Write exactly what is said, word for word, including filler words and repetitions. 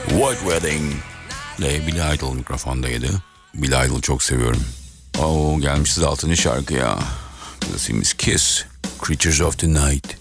White Wedding ile Billy Idol mikrofondaydı. Billy Idol'ı çok seviyorum. Oo, gelmişiz altıncı şarkıya. Klasimiz Kiss, Creatures of the Night.